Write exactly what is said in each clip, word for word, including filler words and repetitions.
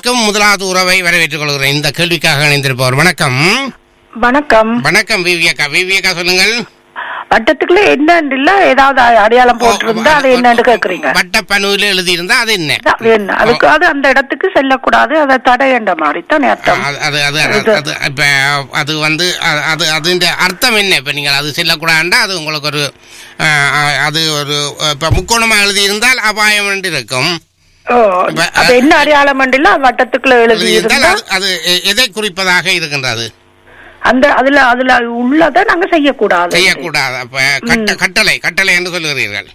இணைந்திருக்கும் முதலாவது உறவை வரவேற்றுக் கொள்கிறேன். இந்த கேள்விக்காக இணைந்திருப்பவர் வணக்கம். வணக்கம். வணக்கம் விவியக்கா. விவியக்கா சொல்லுங்கள். வட்டத்துக்குள்ள என்னன்னு இல்ல ஏதாவது அடையாளம் போட்டிருந்தா அது என்னன்னு கேக்குறீங்க. வட்ட பணுவில எழுதி இருந்தா அது என்ன? என்ன அதுக்கு அது அந்த இடத்துக்கு செல்லக்கூடாது, அதை தடையண்ட மாதிரி தான் அர்த்தம். அது அது அது இப்ப அது வந்து அது அதுன்ற அர்த்தம் என்ன? இப்ப நீங்க அது செல்லக்கூடாதுன்னா அது உங்களுக்கு ஒரு அது ஒரு இப்ப முக்கோணமா எழுதி இருந்தால் அபாயம் என்று இருக்கும். அது என்ன அடையாளம் இல்ல வட்டத்துக்குள்ள எழுதி இருந்தால் அது எதை குறிப்பதாக இருக்கின்றது? அந்த அதுல அதுல உள்ளத நாங்க செய்யக்கூடாது செய்யக்கூடாது. அப்ப கட்ட கட்டளை கட்டளை என்று சொல்லுகிறீர்கள்.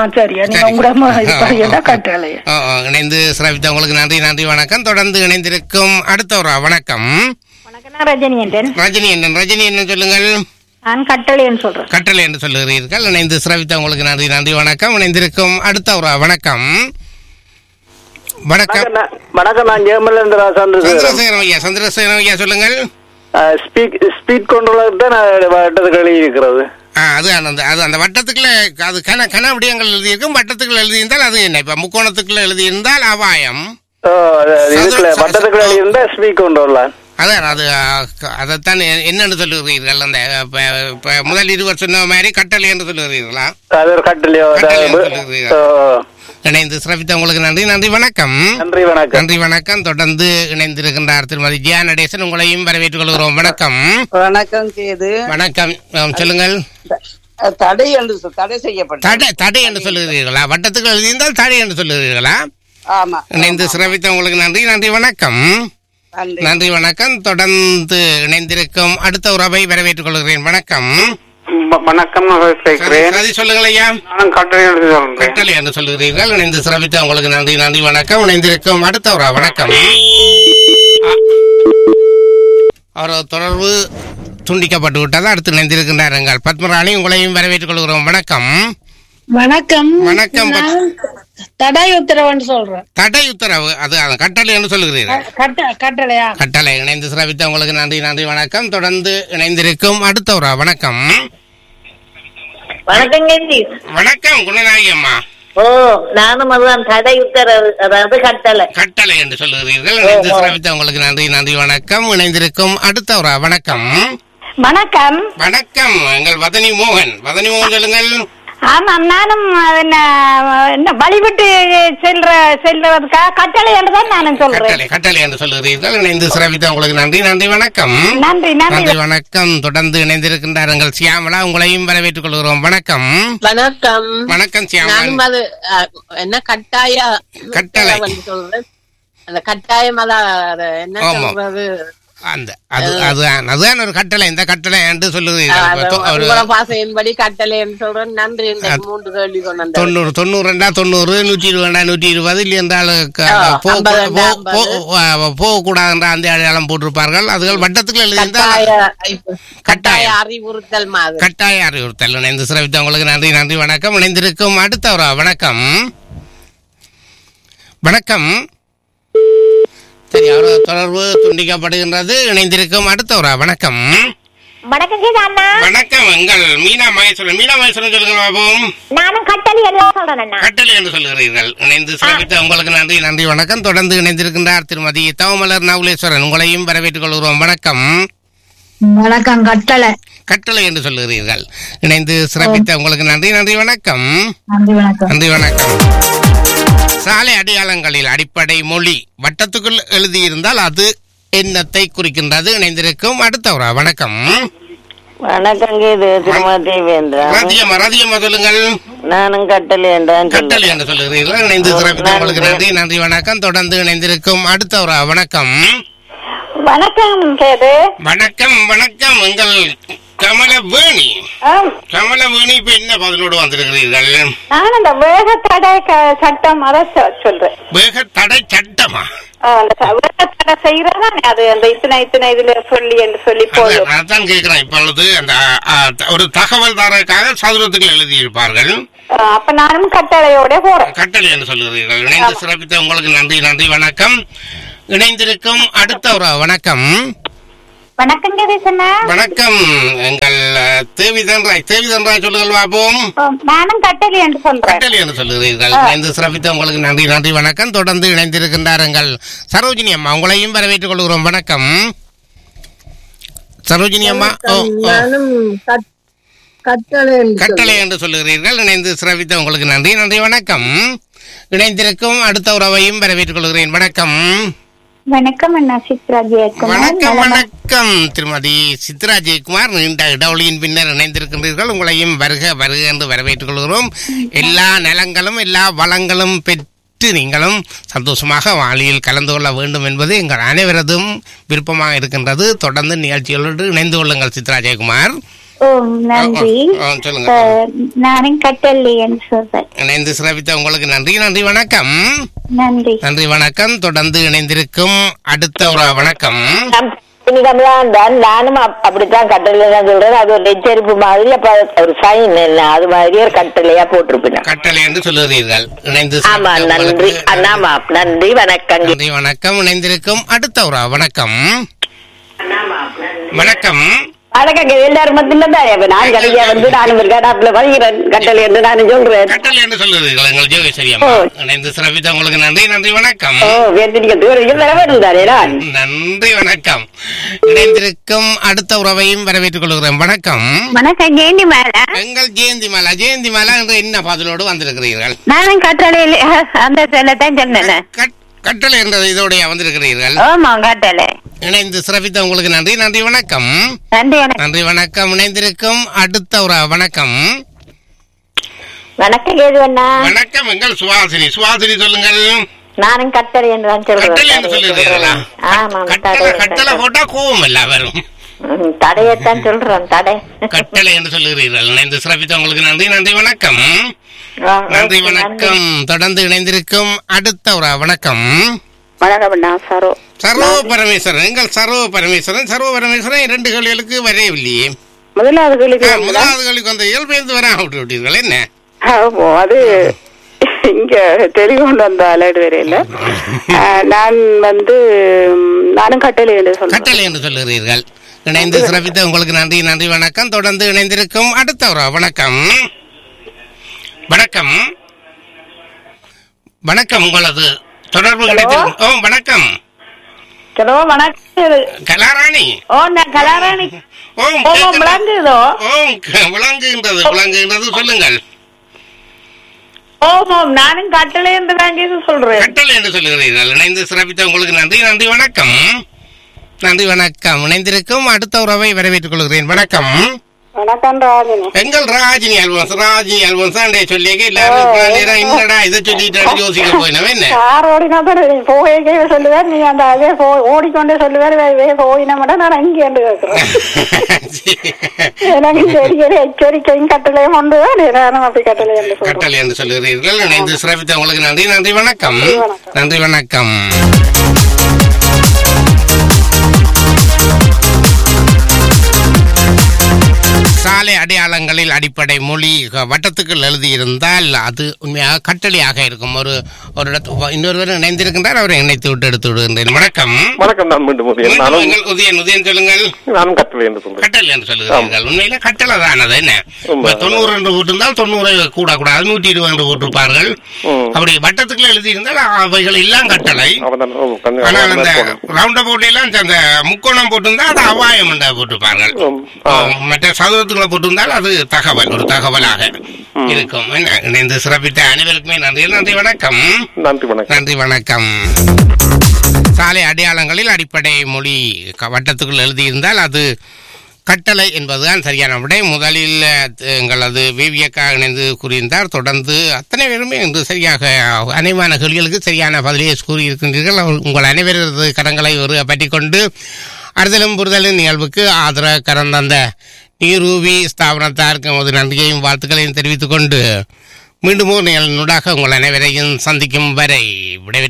இணைந்து சிறப்பித்த உங்களுக்கு நன்றி நன்றி வணக்கம். தொடர்ந்து இணைந்திருக்கும் அடுத்த ஒரு வணக்கம். ரஜினி என்றன் ரஜினி என்னன் ரஜினி என்ன சொல்லுங்கள். நான் கட்டளை என்று சொல்றேன். கட்டளை என்று சொல்லுகிறீர்கள். இணைந்து சிறப்பித்த உங்களுக்கு நன்றி நன்றி வணக்கம். இணைந்திருக்கும் அடுத்த ஒரு வணக்கம். வணக்கம் வணக்கம். நான் ஜெயமலேந்திரா சந்திரசேகரன் ஐயா. சந்திரசேகரன் ஐயா சொல்லுங்கள். ஸ்பீட் கண்ட்ரோலர் தான் வட்டத்துக்கு எழுதி இருக்கிறது. அது அந்த அது அந்த வட்டத்துக்குள்ள அது கன கன விடயங்கள் எழுதி இருக்கும். வட்டத்துக்குள்ள எழுதி இருந்தால் அது என்ன? இப்ப முக்கோணத்துக்குள்ள எழுதி இருந்தால் அபாயம். வட்டத்துக்குள்ள எழுதி இருந்தா ஸ்பீட் கண்ட்ரோலர். அதான் அது அதைத்தான் என்னன்னு சொல்லுகிறீர்கள். அந்த முதல் இருவர் சொன்ன மாதிரி கட்டளை என்று சொல்லுகிறீர்களா? கட்டளையோ இணைந்து சிறப்பித்த உங்களுக்கு நன்றி நன்றி வணக்கம். நன்றி வணக்கம். நன்றி வணக்கம். தொடர்ந்து இணைந்திருக்கின்றார் திருமதி ஜியா நடேசன். உங்களையும் வரவேற்றுக் கொள்கிறோம். வணக்கம். வணக்கம் கேது. வணக்கம். சொல்லுங்கள். தடை என்று தடை செய்யப்பட்ட தடை தடை என்று சொல்லுகிறீர்களா? வட்டத்துக்கு எழுதியிருந்தால் தடை என்று சொல்லுகிறீர்களா? ஆமா. இணைந்து சிறப்பித்த உங்களுக்கு நன்றி நன்றி வணக்கம். நன்றி வணக்கம். தொடர்ந்து இணைந்திருக்கும் அடுத்த உறவை வரவேற்றுக் கொள்கிறேன். வணக்கம். வணக்கம். சொல்லுங்கள் ஐயா. கட்டளை என்று சொல்லுகிறீர்கள். இணைந்து சிறப்பித்த உங்களுக்கு நன்றி நன்றி வணக்கம். இணைந்திருக்கும் அடுத்த ஒரு வணக்கம். அவர் தொடர்பு துண்டிக்கப்பட்டு விட்டது. அடுத்து இணைந்திருக்கின்றார் எங்கள் பத்மராணி. உங்களையும் வரவேற்றுக் கொள்கிறோம். வணக்கம். வணக்கம். வணக்கம். தடை உத்தரவு சொல்றேன். தடை உத்தரவு அது கட்டளை என்று சொல்லுகிறீர்கள். கட்டளையா? கட்டளை. இணைந்து சிறப்பித்த உங்களுக்கு நன்றி நன்றி வணக்கம். தொடர்ந்து இணைந்திருக்கும் அடுத்த ஒரு வணக்கம். வணக்கம். வணக்கம் குணநாயகி அம்மா. ஓ, நானும் அதுதான் தடை உத்தரவு, அதாவது கட்டளை கட்டளை என்று சொல்லுகிறீர்கள். இணைந்து சிறப்பித்த உங்களுக்கு நன்றி நன்றி வணக்கம். இணைந்திருக்கும் அடுத்த ஒரு வணக்கம். வணக்கம். வணக்கம். எங்கள் வதனி மோகன். வதனி மோகன் சொல்லுங்கள். ஆமாம், நானும் என்ன வழிபட்டு செல்ற செல்றதுக்காக கட்டளை என்றுதான் நானும் சொல்றேன். கட்டளை என்று சொல்லுகிறீர்கள். இணைந்து சிறப்பித்த உங்களுக்கு நன்றி நன்றி வணக்கம். நன்றி நன்றி வணக்கம். தொடர்ந்து இணைந்திருக்கின்றார் எங்கள் சியாமலா. உங்களையும் வரவேற்றுக் கொள்கிறோம். வணக்கம். வணக்கம். வணக்கம் சியாமலா. என்ன கட்டாய கட்டளை சொல்றேன். அந்த கட்டாயம் அதான் என்ன சொல்றது, அந்த அது அதுதான் அதுதான் ஒரு கட்டளை. இந்த கட்டளை என்று சொல்லுகிறீர்கள். பாசையின்படி கட்டளை என்று சொல்றேன். நன்றி. மூன்று கேள்வி கொண்டு தொண்ணூறு தொண்ணூறு ரெண்டா தொண்ணூறு நூற்றி இருபது நூற்றி இருபது இல்லை என்றால் போகக்கூடாது என்ற அந்த அடையாளம் போட்டிருப்பார்கள். அதுகள் வட்டத்துக்கு எழுதியிருந்தால் கட்டாய அறிவுறுத்தல் மாதிரி. கட்டாய அறிவுறுத்தல். இணைந்து சிறப்பித்த உங்களுக்கு நன்றி நன்றி வணக்கம். இணைந்திருக்கும் அடுத்த ஒரு வணக்கம். வணக்கம். சரி, அவரது தொடர்பு துண்டிக்கப்படுகின்றது. இணைந்திருக்கும் அடுத்த ஒரு வணக்கம். வணக்கம். வணக்கம். எங்கள் மீனா மகேஸ்வரன். மீனா மகேஸ்வரன் சொல்லுங்க பாபும். நானும் கட்டளை என்று சொல்றேன். கட்டளை என்று சொல்லுகிறீர்கள். இணைந்து சிறப்பித்த உங்களுக்கு நன்றி நன்றி வணக்கம். தொடர்ந்து இணைந்திருக்கின்றார் திருமதி தவமலர் நவுலேஸ்வரன். உங்களையும் வரவேற்றுக் கொள்கிறோம். வணக்கம். வணக்கம். கட்டளை கட்டளை என்று சொல்லுகிறீர்கள். இணைந்து சிறப்பித்த உங்களுக்கு நன்றி நன்றி வணக்கம். நன்றி வணக்கம். நன்றி வணக்கம். சாலை அடையாளங்களில் அடிப்படை மொழி வட்டத்துக்குள் எழுதியிருந்தால் அது என்னத்தை குறிக்கின்றது? இணைந்திருக்கும் அடுத்த ஒரு வணக்கம். வணக்கம். ரதியம்மா சொல்லுங்கள். நானும் கட்டளை என்றான். கட்டளை என்று சொல்லுகிறீர்கள். இணைந்து சிறப்பித்த உங்களுக்கு நன்றி நன்றி வணக்கம். தொடர்ந்து இணைந்திருக்கும் அடுத்த ஒரு வணக்கம். வணக்கம். வணக்கம். வணக்கம். எங்கள் கமலவேணி. கமலவேணி இப்ப என்ன பதிலோடு வந்திருக்கிறீர்கள்? நான் அந்த வேக தடை சட்டம் அதை சொல்றேன். வேக தடை சட்டமா? அதான் கேட்கிறேன். இப்பொழுது அந்த ஒரு தகவல் தாரக்காக சதுரத்துக்கு எழுதி இருப்பார்கள். அப்ப நானும் கட்டளையோட போறேன். கட்டளை என்று சொல்லுகிறீர்கள். இணைந்து சிறப்பித்த உங்களுக்கு நன்றி நன்றி வணக்கம். இணைந்திருக்கும் அடுத்த ஒரு வணக்கம். வணக்கம் கணேசண்ணா. வணக்கம். எங்கள் அஹ், தேவிதன்ராய் தேவிதன்ராய் சொல்லுங்கள் பாப்போம். நானும் கட்டளை என்று சொல்றேன். கட்டளை என்று சொல்லுகிறீர்கள். இணைந்து சிறப்பித்த உங்களுக்கு நன்றி நன்றி வணக்கம். தொடர்ந்து இணைந்திருக்கின்றார் எங்கள் சரோஜினி அம்மா, உங்களையும் வரவேற்றுக் கொள்கிறோம். வணக்கம் சரோஜினி அம்மா. ஓ, ஓ. கட்டளை என்று சொல்லுகிறீர்கள். இணைந்து சிறப்பித்த உங்களுக்கு நன்றி நன்றி வணக்கம். இணைந்திருக்கும் அடுத்த உறவையும் வரவேற்றுக் கொள்கிறேன். வணக்கம். வணக்கம் அண்ணா சித்ரா ஜெயக்குமார். வணக்கம் வணக்கம் திருமதி சித்ரா ஜெயக்குமார். நீண்ட இடைவெளியின் பின்னர் இணைந்திருக்கின்றீர்கள். உங்களையும் வருக வருக என்று வரவேற்றுக் கொள்கிறோம். எல்லா நலங்களும் எல்லா வளங்களும் பெற்று நீங்களும் சந்தோஷமாக வாளியில் கலந்து கொள்ள வேண்டும் என்பது எங்கள் அனைவரதும் விருப்பமாக இருக்கின்றது. தொடர்ந்து நிகழ்ச்சிகளோடு இணைந்து கொள்ளுங்கள் சித்ரா ஜெயக்குமார். ஓ நன்றி. சொல்லுங்க. நானும் கட்டளை என்று சொல்றேன். இணைந்து சிறப்பித்த உங்களுக்கு நன்றி நன்றி வணக்கம். நன்றி நன்றி வணக்கம். தொடர்ந்து இணைந்திருக்கும் அடுத்த ஒரு வணக்கம். நானும் அப்- அப்படித்தான் கட்டளை தான் சொல்றேன். அது ஒரு எச்சரிப்பு மாதிரி, அப்ப ஒரு சைன் என்ன அது மாதிரி ஒரு கட்டளையா போட்டிருப்பேன். கட்டளை என்று சொல்லுகிறீர்கள். இணைந்து ஆமா, சிறப்பித்த நன்றி. உங்களுக்கு அண்ணாமா, நன்றி வணக்கம். நன்றி வணக்கம். இணைந்திருக்கும் அடுத்த ஒரு வணக்கம். வணக்கம். வணக்கங்க. எல்லாரும் மட்டும் தான் நான் கடையா வந்து நானும் ஒரு கடாப்புல வருகிறேன். கட்டளை என்று நானும் சொல்றேன். கட்டளை என்று சொல்லுகிறீர்கள். எங்கள் ஜோகேஸ்வரி அம்மா. இணைந்து சிறப்பித்த உங்களுக்கு நன்றி நன்றி வணக்கம். ஓ வேண்டிய தூரம் வர வருந்தாரே நான். நன்றி வணக்கம். இணைந்திருக்கும் அடுத்த உறவையும் வரவேற்றுக் கொள்கிறேன். வணக்கம். வணக்கம் ஜெயந்தி மேல. எங்கள் ஜெயந்தி மாலா. ஜெயந்தி மாலா என்று என்ன பதிலோடு வந்திருக்கிறீர்கள்? நானும் கட்டளையில அந்த சொல்லத்தான் சொன்னேன். கட்- கட்டளை என்ற இதோடைய வந்திருக்கிறீர்கள். ஆமா கட்டளை. இணைந்து சிறப்பித்த உங்களுக்கு நன்றி நன்றி வணக்கம். நன்றி வணக்கம். நன்றி வணக்கம். இணைந்திருக்கும் அடுத்த ஒரு வணக்கம். வணக்கம் கேது அண்ணா. வணக்கம். எங்கள் சுவாசினி. சுவாசினி சொல்லுங்கள். நானும் கட்டளை என்று தான் கட்டளை என்று சொல்லுகிறீர்களா? ஆமா, கட்டளை கட்டளை போட்டா கோவம் இல்ல வரும். தடையத்தான் சொல்றேன். தடை கட்டளை என்று சொல்லுகிறீர்கள். இணைந்து சிறப்பித்த உங்களுக்கு நன்றி நன்றி வணக்கம். நன்றி வணக்கம். தொடர்ந்து இணைந்திருக்கும் அடுத்த ஒரு வணக்கம். வணக்கம் அண்ணா. சரோ சர்வ பரமேஸ்வரன். எங்கள் சர்வ பரமேஸ்வரன். சர்வ பரமேஸ்வரன் இரண்டு கேள்விகளுக்கு வரவில்லையே. முதலாவது கேள்விக்கு ஆ, முதலாவது கேள்விக்கு வந்த இயல்பேர்ந்து வர விட்டு விட்டீர்கள். என்ன ஆமா, அது இங்க தெளிவுண்டு வந்த அலர்ட் வரையில நான் வந்து ம், நானும் கட்டளை என்று சொல்றேன். கட்டளை என்று சொல்லுகிறீர்கள். இணைந்து சிறப்பித்த உங்களுக்கு நன்றி நன்றி வணக்கம். தொடர்ந்து இணைந்திருக்கும் அடுத்த ஒரு வணக்கம். வணக்கம் வணக்கம். உங்களது தொடர்பு கிடைத்திருக்கும். ஓ வணக்கம். ஹலோ வணக்கம். கலாராணி. ஓ நான் கலாராணி. ஓம் ஓ கேட்கிறது. விளங்குதோ? ஓம் க- விளங்குகின்றது விளங்குகின்றது சொல்லுங்கள். ஓம் ஓம் நானும் கட்டளை என்று தாங்க இது சொல்றேன். கட்டளை என்று சொல்லுகிறீர்கள். இணைந்து சிறப்பித்த உங்களுக்கு நன்றி நன்றி வணக்கம். நன்றி வணக்கம். இணைந்திருக்கும் அடுத்த உறவை வரவேற்றுக் கொள்கிறேன். வணக்கம். வணக்கம் ராஜினி. எங்கள் ராஜினி அல்வன்ஸ். ராஜினி அல்வன்ஸ் அண்டே சொல்லியே எல்லாரும் இப்ப நேரம் என்னடா இதை சொல்லிட்டு யோசிக்க போயினோம். என்ன யார் ஓடினா போகவே சொல்லுவார், நீ அந்த அதே ஓடிக்கொண்டே சொல்லுவார் போயினா மட்டும் நான் இங்கே என்று கேட்கிறேன். எனக்கு தெரியல எச்சரிக்கையும் கட்டளையும் உண்டு நானும் அப்படி கட்டளை என்று சொல்றேன். கட்டளை என்று சொல்லுகிறீர்கள். இணைந்து சிறப்பித்த உங்களுக்கு நன்றி நன்றி வணக்கம். நன்றி வணக்கம். சாலை அடையாளங்களில் அடிப்படை மொழி வட்டத்துக்குள் எழுதியிருந்தால் அது உண்மையாக கட்டளையாக இருக்கும். ஒரு ஒரு இடத்து இன்னொருவர் இணைந்திருக்கின்றார். அவரை இணைத்து விட்டு எடுத்து விடுகின்றேன். வணக்கம். வணக்கம். நான் மீண்டும் உதயன். மீண்டும் நானும் எங்கள் உதயன் உதயன் சொல்லுங்கள். நானும் கட்டளை என்று சொல்றேன். கட்டளை என்று சொல்லுகிறீர்கள். உண்மையில கட்டளை தான் அது. என்ன இப்ப தொண்ணூறு என்று போட்டிருந்தால் தொண்ணூறு கூட கூடாது, நூற்றி இருபது என்று போட்டிருப்பார்கள். அப்படி வட்டத்துக்குள்ள எழுதியிருந்தால் அவைகள் எல்லாம் கட்டளை. ஆனால் அந்த ரவுண்ட போட்டு எல்லாம் அந்த முக்கோணம் போட்டிருந்தா அது அபாயம் என்று போட்டிருப்பார்கள். மற்ற சதுரத்துக்குள்ள போட்டிருந்தால் அது தகவல், ஒரு தகவலாக இருக்கும். என்ன இணைந்து சிறப்பித்த அனைவருக்குமே நன்றி நன்றி வணக்கம். நன்றி வணக்கம். நன்றி வணக்கம். சாலை அடையாளங்களில் அடிப்படை மொழி க- வட்டத்துக்குள் எழுதியிருந்தால் அது கட்டளை என்பதுதான் சரியான விடை. முதலில் எங்களது விவியக்கா இணைந்து கூறியிருந்தார். தொடர்ந்து அத்தனை பேருமே இன்று சரியாக அனைவான கேள்விகளுக்கு சரியான பதிலை கூறியிருக்கின்றீர்கள். உங்கள் அனைவரது கரங்களை ஒரு பற்றி கொண்டு அறுதலும் புரிதலும் நிகழ்வுக்கு ஆதரவு கரந்த நீரூவி ஸ்தாபனத்தாருக்கு நமது நன்றியையும் வாழ்த்துக்களையும் தெரிவித்துக் கொண்டு மீண்டும் ஒரு நிகழ்ச்சியூடாக உங்கள் அனைவரையும் சந்திக்கும் வரை விடை